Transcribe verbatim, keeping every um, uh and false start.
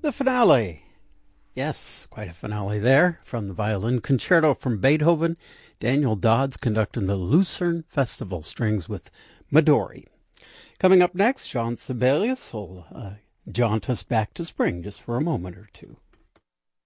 The finale. Yes, quite a finale there from the violin concerto from Beethoven. Daniel Dodds conducting the Lucerne Festival Strings with Midori. Coming up next, Jean Sibelius will uh, jaunt us back to spring just for a moment or two.